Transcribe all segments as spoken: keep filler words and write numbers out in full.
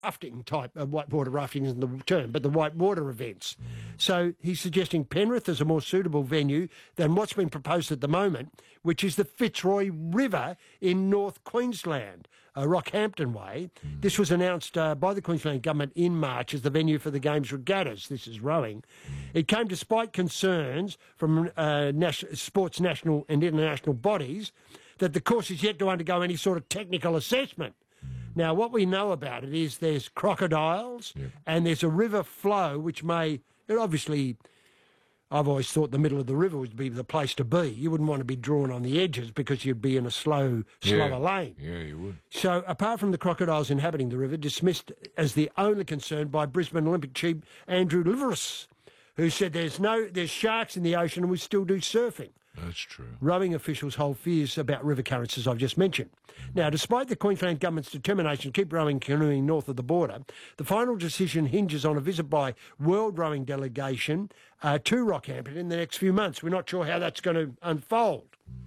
rafting type, uh, whitewater rafting isn't the term, but the whitewater events. So he's suggesting Penrith is a more suitable venue than what's been proposed at the moment, which is the Fitzroy River in North Queensland, uh, Rockhampton way. Mm. This was announced uh, by the Queensland Government in March as the venue for the Games regattas. This is rowing. Mm. It came despite concerns from uh, nas- sports national and international bodies that the course is yet to undergo any sort of technical assessment. Now, what we know about it is there's crocodiles yeah. and there's a river flow which may, it obviously, I've always thought the middle of the river would be the place to be. You wouldn't want to be drawn on the edges because you'd be in a slow, slower yeah. lane. Yeah, you would. So, apart from the crocodiles inhabiting the river, dismissed as the only concern by Brisbane Olympic chief Andrew Liveris, who said there's no, there's sharks in the ocean and we still do surfing. That's true. Rowing officials hold fears about river currents, as I've just mentioned. Now, despite the Queensland Government's determination to keep rowing canoeing north of the border, the final decision hinges on a visit by World Rowing Delegation uh, to Rockhampton in the next few months. We're not sure how that's going to unfold.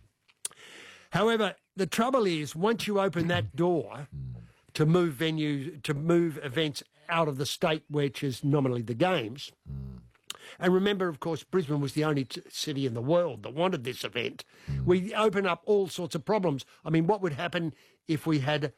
However, the trouble is, once you open that door to move venues, to move events out of the state, which is nominally the Games, and remember, of course, Brisbane was the only t- city in the world that wanted this event. Mm. We open up all sorts of problems. I mean, what would happen if we had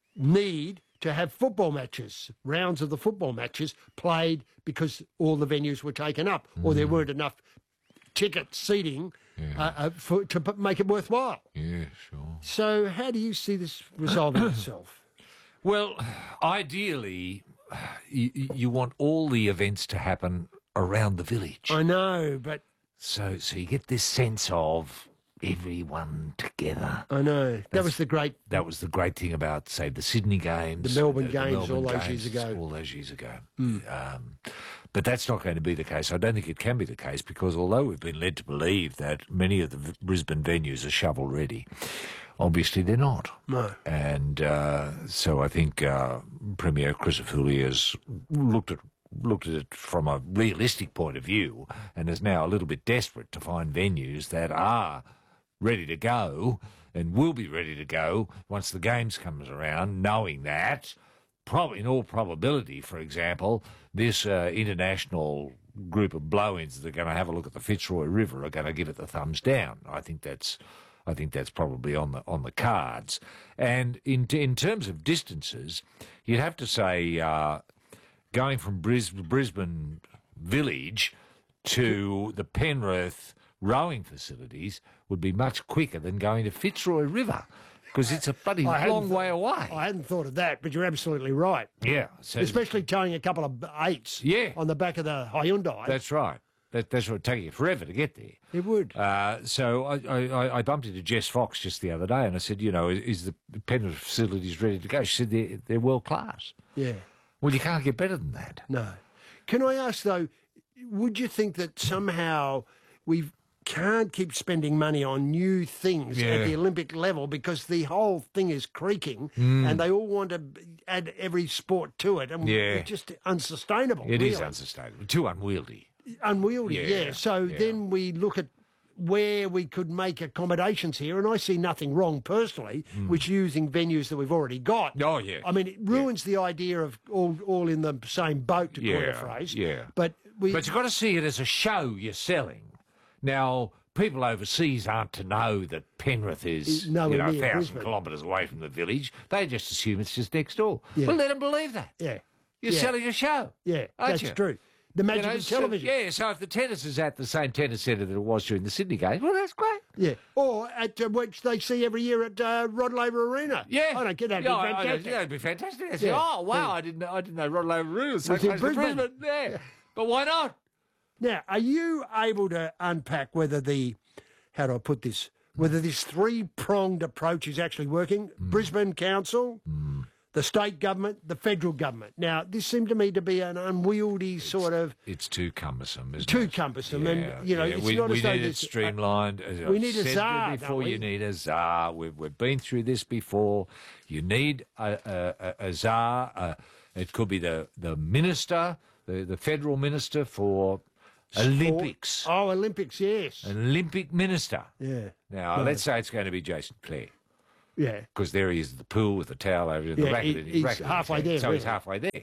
need to have football matches, rounds of the football matches played because all the venues were taken up mm. or there weren't enough ticket seating yeah. uh, uh, for, to p- make it worthwhile? Yeah, sure. So how do you see this resolving itself? Well, ideally, you, you want all the events to happen around the village. I know, but... So so you get this sense of everyone together. I know. That That's, was the great... That was the great thing about, say, the Sydney Games. The Melbourne the, Games the Melbourne all those Games, years ago. All those years ago. Mm. Um, but that's not going to be the case. I don't think it can be the case because although we've been led to believe that many of the Brisbane venues are shovel-ready, obviously they're not. No. And uh, so I think uh, Premier Crisafulli has looked at looked at it from a realistic point of view and is now a little bit desperate to find venues that are ready to go and will be ready to go once the Games comes around, knowing that, probably in all probability, for example, this uh, international group of blow-ins that are going to have a look at the Fitzroy River are going to give it the thumbs down. I think that's I think that's probably on the on the cards. And in in terms of distances, you'd have to say uh, going from Bris- Brisbane Village to the Penrith rowing facilities would be much quicker than going to Fitzroy River because it's a bloody long way away. I hadn't thought of that, but you're absolutely right. Yeah. So especially towing a couple of eights yeah. on the back of the Hyundai. That's right. That, that's what would take you forever to get there. It would. Uh, so I, I, I bumped into Jess Fox just the other day and I said, you know, is, is the Penrith facilities ready to go? She said they're, they're world class. Yeah. Well, you can't get better than that. No. Can I ask, though, would you think that somehow we can't keep spending money on new things yeah. at the Olympic level because the whole thing is creaking mm. and they all want to add every sport to it and yeah. it's just unsustainable. It really. is unsustainable. Too unwieldy. Unwieldy, yeah. yeah. So yeah. then we look at where we could make accommodations here, and I see nothing wrong personally mm. with using venues that we've already got. Oh, yeah. I mean, it ruins yeah. the idea of all all in the same boat, to yeah. coin a phrase. Yeah. But we, but you've got to see it as a show you're selling. Now, people overseas aren't to know that Penrith is, no, you know, a thousand Brisbane. kilometres away from the village. They just assume it's just next door. Yeah. Well, let them believe that. Yeah. You're yeah. selling a show. Yeah, aren't that's you? true. The magic you know, of television. So, yeah, so if the tennis is at the same tennis centre that it was during the Sydney Games, well, that's great. Yeah, or at uh, which they see every year at uh, Rod Laver Arena. Yeah, I don't get that. Yeah, That'd be fantastic. I, I, that'd be fantastic. They say, Yeah. oh wow, Yeah. I didn't, know, I didn't know Rod Laver Arena was so Was in close to Brisbane. Brisbane. Yeah. Yeah. But why not? Now, are you able to unpack whether the, how do I put this, whether this three-pronged approach is actually working? Mm. Brisbane Council, mm. the state government, the federal government. Now, this seemed to me to be an unwieldy it's, sort of... It's too cumbersome, isn't too it? Too cumbersome. Yeah, and, you know, yeah. it's we, not we as though need it there's, streamlined. Uh, we need a czar, before, don't we? You need a czar. We've, we've been through this before. You need a, a, a, a czar. Uh, it could be the, the minister, the, the federal minister for... Sport. Olympics. Oh, Olympics, yes. An Olympic minister. Yeah. Now, no. let's say it's going to be Jason Clare. Yeah. Because there he is at the pool with the towel over in the Yeah, racket. he- and his he's racket in his halfway hand. there, So he's really. halfway there.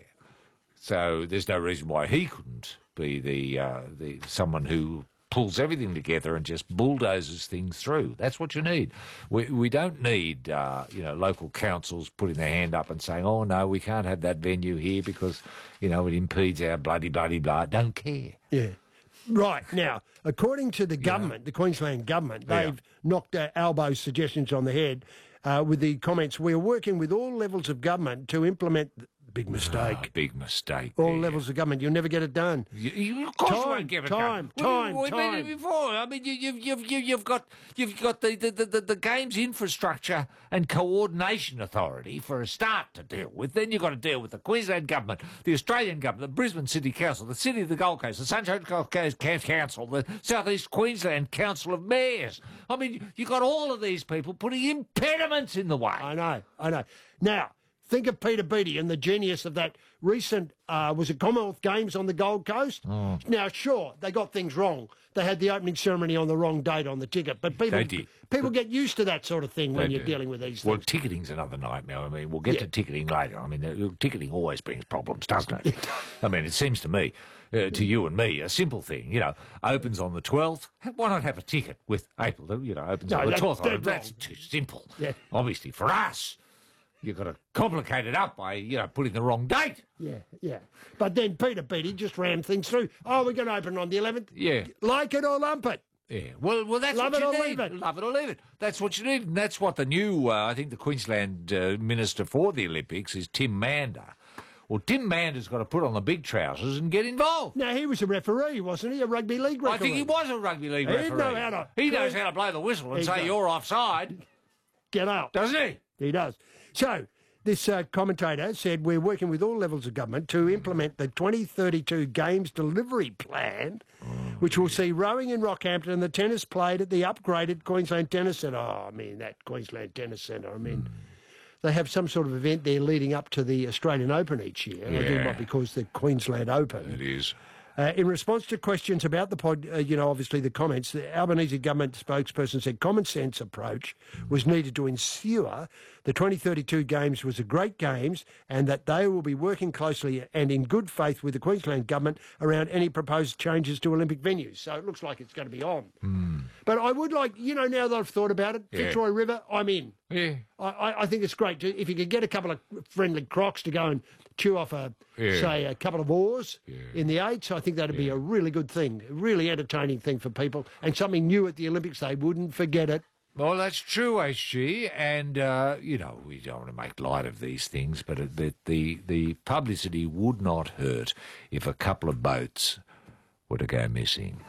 So there's no reason why he couldn't be the uh, the someone who pulls everything together and just bulldozes things through. That's what you need. We we don't need uh, you know local councils putting their hand up and saying, oh no, we can't have that venue here because you know it impedes our bloody bloody blah. Don't care. Yeah. Right. Now, according to the government, the Queensland government, Yeah. they've knocked uh, Albo's suggestions on the head uh, with the comments, we're working with all levels of government to implement... The big mistake. Ah, big mistake. all there. levels of government. You'll never get it done. You, you, of course, you Time, won't give it time, done. time, we, we've been time. here before. I mean, you, you've you've you, you've got you've got the the, the the games infrastructure and coordination authority for a start to deal with. Then you've got to deal with the Queensland government, the Australian government, the Brisbane City Council, the City of the Gold Coast, the Sunshine Coast Council, the South East Queensland Council of Mayors. I mean, you've got all of these people putting impediments in the way. I know, I know. Now, think of Peter Beattie and the genius of that recent, uh, was it Commonwealth Games on the Gold Coast? Oh. Now, sure, they got things wrong. They had the opening ceremony on the wrong date on the ticket, but people They did. people get used to that sort of thing when They you're do. dealing with these Well, things. ticketing's another nightmare. I mean, we'll get Yeah. to ticketing later. I mean, uh, ticketing always brings problems, doesn't it? I mean, it seems to me, uh, to you and me, a simple thing. You know, opens on the twelfth. Why not have a ticket with April? You know, opens No, on the that's twelfth. dead That's wrong. too simple. Yeah. Obviously, for us, you've got to complicate it up by, you know, putting the wrong date. Yeah, yeah. But then Peter Beattie just rammed things through. Oh, we're going to open on the eleventh. Yeah. Like it or lump it. Yeah, well, well, that's Love what it you or need. leave it. Love it or leave it. That's what you need, and that's what the new, uh, I think, the Queensland uh, minister for the Olympics is Tim Mander. Well, Tim Mander's got to put on the big trousers and get involved. Now, he was a referee, wasn't he? A rugby league referee. I think he was a rugby league He'd referee. know how to- he knows how to blow the whistle and He say does. you're offside, Get out. doesn't he? He does. So, this uh, commentator said, we're working with all levels of government to implement the twenty thirty-two Games Delivery Plan, which will see rowing in Rockhampton and the tennis played at the upgraded Queensland Tennis Centre. Oh, I mean, that Queensland Tennis Centre, I mean... They have some sort of event there leading up to the Australian Open each year. And I do Yeah. not because the Queensland Open. It is. Uh, in response to questions about the pod, uh, you know, obviously the comments, the Albanese government spokesperson said common sense approach was needed to ensure the twenty thirty-two Games was a great Games and that they will be working closely and in good faith with the Queensland government around any proposed changes to Olympic venues. So it looks like it's going to be on. But I would like, you know, now that I've thought about it, Yeah. Fitzroy River, I'm in. Yeah. I, I I think it's great to, if you could get a couple of friendly crocs to go and chew off a Yeah. say a couple of oars in the eights. I think that'd be a really good thing, a really entertaining thing for people, and something new at the Olympics. They wouldn't forget it. Well, that's true, H G, and uh, you know we don't want to make light of these things, but it, the, the the publicity would not hurt if a couple of boats were to go missing.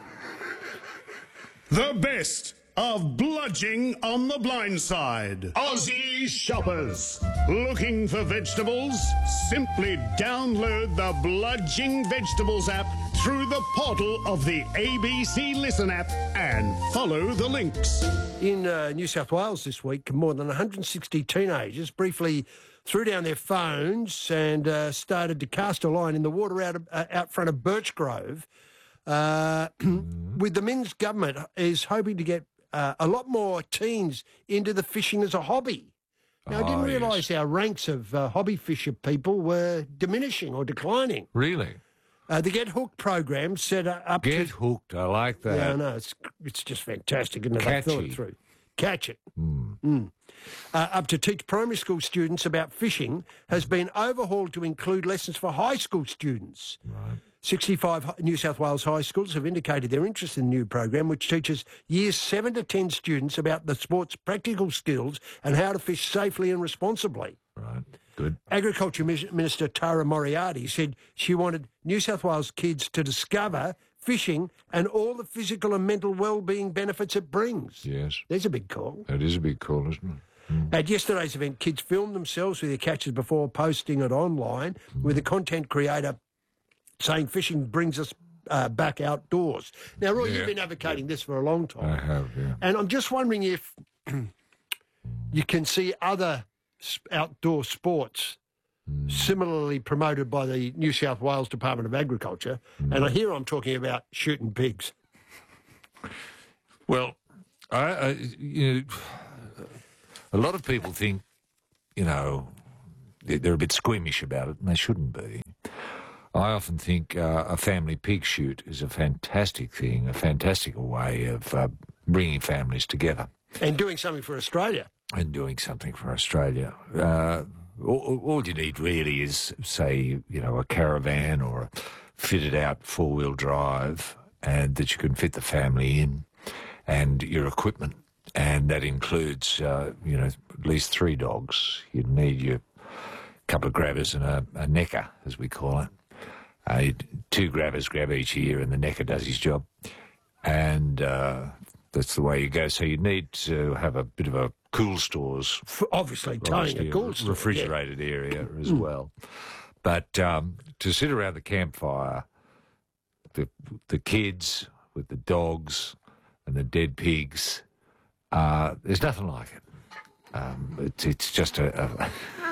The best of Bludging on the Blind Side. Aussie shoppers looking for vegetables? Simply download the Bludging Vegetables app through the portal of the A B C Listen app and follow the links. In uh, New South Wales this week, more than one hundred sixty teenagers briefly threw down their phones and uh, started to cast a line in the water out of, uh, out front of Birchgrove. Uh, with the Minns government is hoping to get uh, a lot more teens into the fishing as a hobby. Now, I didn't Oh, yes. realise our ranks of uh, hobby fisher people were diminishing or declining. Really? Uh, the Get Hooked program set uh, up Get to... hooked. I like that. Yeah, I know. It's, it's just fantastic, and they thought Catchy. it through. Catch it. Mm. Uh, up to teach primary school students about fishing has been overhauled to include lessons for high school students. Right. sixty-five hi- New South Wales high schools have indicated their interest in the new program, which teaches years seven to ten students about the sport's practical skills and how to fish safely and responsibly. Right. Good. Agriculture Mis- Minister Tara Moriarty said she wanted New South Wales kids to discover fishing and all the physical and mental well-being benefits it brings. Yes. There's a big call. That is a big call, isn't it? At yesterday's event, kids filmed themselves with their catches before posting it online, with the content creator saying fishing brings us uh, back outdoors. Now, Roy, Yeah. you've been advocating this for a long I time. have, yeah. And I'm just wondering if you can see other s- outdoor sports similarly promoted by the New South Wales Department of Agriculture. And I hear I'm talking about shooting pigs. Well, I, I you know, A lot of people think, you know, they're, they're a bit squeamish about it, and they shouldn't be. I often think uh, a family pig shoot is a fantastic thing, a fantastic way of uh, bringing families together. And doing something for Australia. And doing something for Australia. Uh, all, all you need really is, say, you know, a caravan or a fitted out four-wheel drive, and that you can fit the family in, and your equipment. And that includes, uh, you know, at least three dogs. You'd need your couple of grabbers and a, a necker, as we call it. Uh, two grabbers grab each ear, and the necker does his job. And uh, that's the way you go. So you need to have a bit of a cool stores. Obviously, towing a cool store. Refrigerated yeah. area as mm. well. But um, to sit around the campfire, the the kids with the dogs and the dead pigs, uh, there's nothing like it. Um, it's, it's just a... a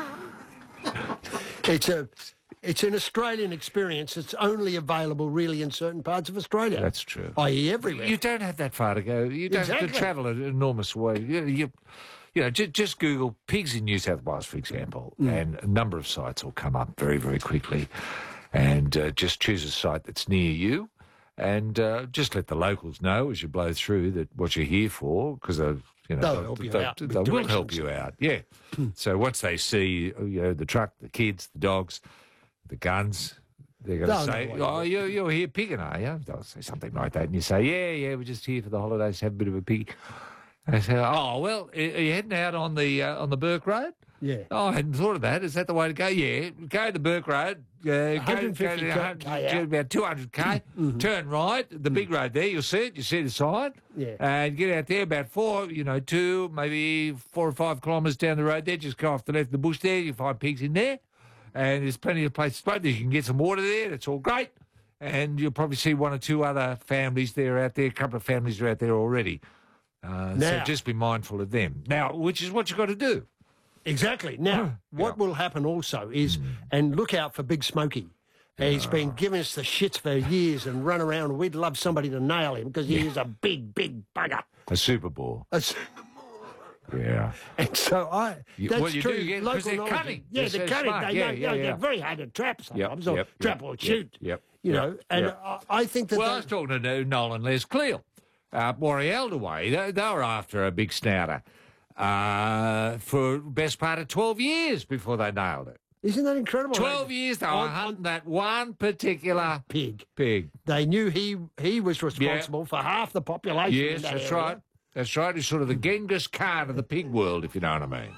it's a... It's an Australian experience. It's only available really in certain parts of Australia. That's true. that is everywhere. You don't have that far to go. You don't exactly. have to travel an enormous way. You, you, you know, just, just Google pigs in New South Wales, for example, mm. and a number of sites will come up very, very quickly. And uh, just choose a site that's near you, and uh, just let the locals know as you blow through that what you're here for, because they, you know, they'll help you they, out. They, they will help you out. Yeah. So once they see, you know, the truck, the kids, the dogs, the guns, they're going to no, say, no, oh, you're, you're here pigging, are you? They'll say something like that. And you say, yeah, yeah, we're just here for the holidays, have a bit of a pig. And they say, oh, well, are you heading out on the uh, on the Burke Road? Yeah. Oh, I hadn't thought of that. Is that the way to go? Yeah. Go to the Burke Road. Uh, one hundred fifty go, go to about two hundred K. mm-hmm. Turn right. The big mm. road there. You'll see it. You see the sign. Yeah. And get out there about four, you know, two, maybe four or five kilometres down the road there. Just go off the left of the bush there. You'll find pigs in there. And there's plenty of places to play. You can get some water there. That's all great. And you'll probably see one or two other families there out there. A couple of families are out there already. Uh, now, so just be mindful of them. Now, which is what you've got to do. Exactly. Now, what yeah. will happen also is, mm. and look out for Big Smokey. He's uh, been giving us the shits for years and run around. We'd love somebody to nail him because he yeah. is a big, big bugger. A Super Bowl. A Super Yeah. And so I, that's well, you true. do get, local they're knowledge. cunning. Yeah, they're, they're cunning. Smart. They yeah, know, yeah, you know, yeah. they're very hard to trap sometimes, yep, or yep, trap yep, or shoot. Yep, you yep, know, and yep. I, I think that. Well, they, I was talking to Nolan Les Cleal, uh, Morialda way. They, they were after a big snouter uh, for best part of twelve years before they nailed it. Isn't that incredible? Twelve they, years they were on, hunting that one particular pig. Pig. They knew he he was responsible yeah. for half the population. Yes, in that that's area. right. That's right. He's sort of the Genghis Khan of the pig world, if you know what I mean.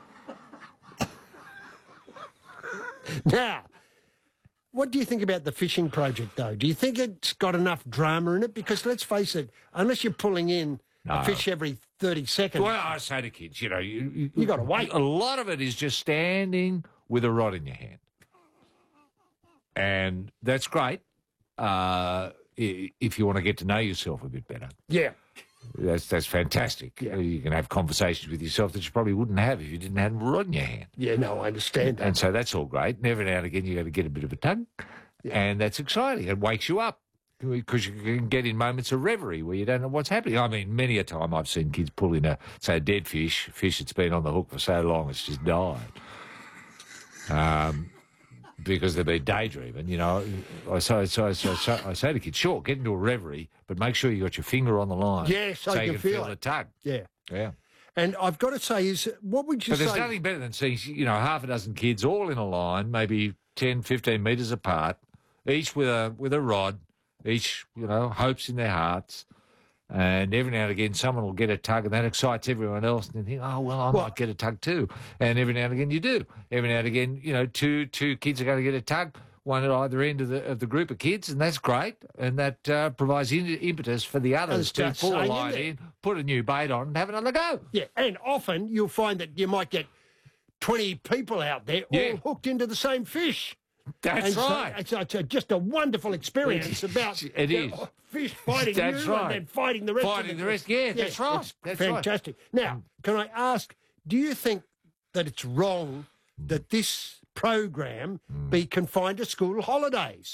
Now, what do you think about the fishing project, though? Do you think it's got enough drama in it? Because let's face it, unless you're pulling in no. a fish every thirty seconds... Well, I say to kids, you know... You, you, you got to wait. A lot of it is just standing with a rod in your hand. And that's great uh, if you want to get to know yourself a bit better. Yeah. That's that's fantastic. Yeah. You can have conversations with yourself that you probably wouldn't have if you didn't have a rod in your hand. Yeah, no, I understand that. And so that's all great. And every now and again you got to get a bit of a tug. Yeah. And that's exciting. It wakes you up because you can get in moments of reverie where you don't know what's happening. I mean, many a time I've seen kids pull in a, say, a dead fish, fish that's been on the hook for so long it's just died. Um... Because they've been daydreaming, you know. I say, so, so, so, I say to kids, sure, get into a reverie, but make sure you got your finger on the line. Yes, so I you can can feel feel it. the tug. Yeah. Yeah. And I've got to say, is what would you but say? But there's nothing better than seeing, you know, half a dozen kids all in a line, maybe ten, fifteen metres apart, each with a with a rod, each, you know, hopes in their hearts. And every now and again, someone will get a tug, and that excites everyone else. And they think, oh, well, I well, might get a tug too. And every now and again, you do. Every now and again, you know, two two kids are going to get a tug, one at either end of the of the group of kids, and that's great. And that uh, provides in, impetus for the others to pull a line in, put a new bait on, and have another go. Yeah, and often you'll find that you might get twenty people out there all yeah. hooked into the same fish. That's and right. So it's, it's a, just a wonderful experience about it is. You know, fish fighting that's you right. and then fighting the rest. Fighting of the rest, yeah, yeah that's right. It's that's fantastic. Right. Now, can I ask, do you think that it's wrong that this program mm. be confined to school holidays? Yeah.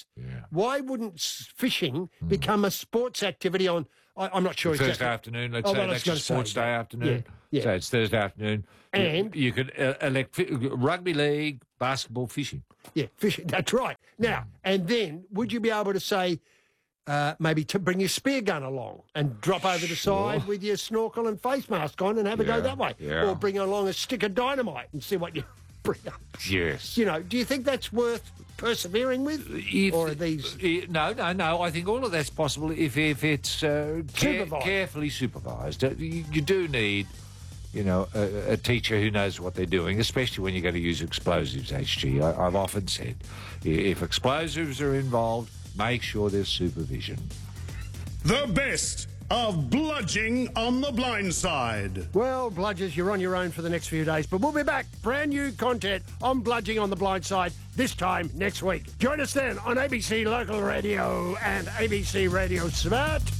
why wouldn't s- fishing become a sports activity on, I, I'm not sure Thursday exactly. afternoon, let's Oh, say well, I was that's a gonna say, sports day yeah. afternoon. Yeah, yeah. So it's Thursday afternoon. You- And- you, could uh, elect fi- rugby league, basketball, fishing. Yeah, fishing, that's right. Now, and then would you be able to say, uh, maybe to bring your spear gun along and drop over the Sure. side with your snorkel and face mask on and have a go Yeah, that way? yeah. Or bring along a stick of dynamite and see what you bring up. Yes. You know, do you think that's worth persevering with? If- or are these... eh, no, no, no. I think all of that's possible if if it's uh, care- Supervised. carefully supervised. Uh, You, you do need, you know, a, a teacher who knows what they're doing, especially when you're going to use explosives. H G, I, I've often said, i- if explosives are involved, make sure there's supervision. The best of Bludging on the Blind Side. Well, Bludgers, you're on your own for the next few days, but we'll be back. Brand new content on Bludging on the Blind Side this time next week. Join us then on A B C Local Radio and A B C Radio Smart.